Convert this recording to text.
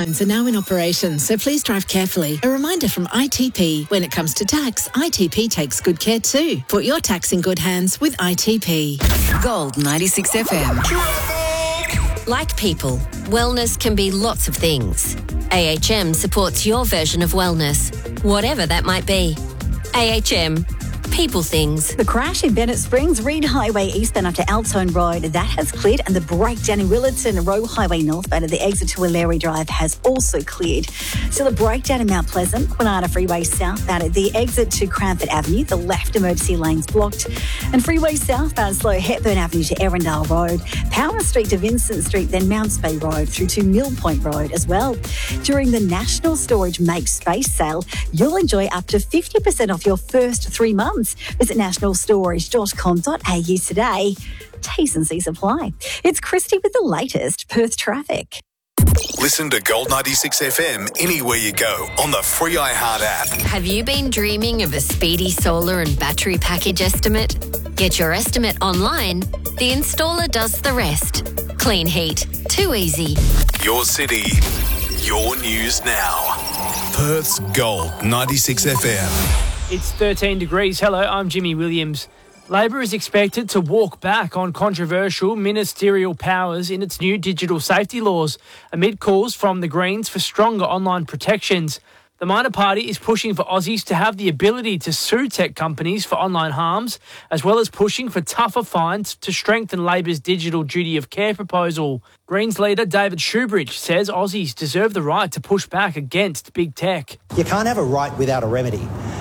zones are now in operation, so please drive carefully. A reminder from ITP, when it comes to tax, ITP takes good care too. Put your tax in good hands with ITP. Gold 96 FM. Like people, wellness can be lots of things. AHM supports your version of wellness, whatever that might be. AHM. People things. The crash in Bennett Springs, Reed Highway eastbound up to Altone Road, that has cleared, and the breakdown in Willardton Row Highway northbound at the exit to O'Leary Drive has also cleared. Still a breakdown in Mount Pleasant, Kwinana Freeway southbound at the exit to Cranford Avenue, the left emergency lanes blocked, and Freeway southbound slow Hepburn Avenue to Erindale Road, Power Street to Vincent Street, then Mounts Bay Road through to Mill Point Road as well. During the National Storage Make Space sale, you'll enjoy up to 50% off your first 3 months. Visit nationalstorage.com.au today. T's and C's apply. It's Christy with the latest Perth traffic. Listen to Gold 96 FM anywhere you go on the free iHeart app. Have you been dreaming of a speedy solar and battery package estimate? Get your estimate online. The installer does the rest. Clean heat. Too easy. Your city, your news now. Perth's Gold 96 FM. It's 13 degrees. Hello, I'm Jimmy Williams. Labor is expected to walk back on controversial ministerial powers in its new digital safety laws, amid calls from the Greens for stronger online protections. The minor party is pushing for Aussies to have the ability to sue tech companies for online harms, as well as pushing for tougher fines to strengthen Labor's digital duty of care proposal. Greens leader David Shoebridge says Aussies deserve the right to push back against big tech. You can't have a right without a remedy.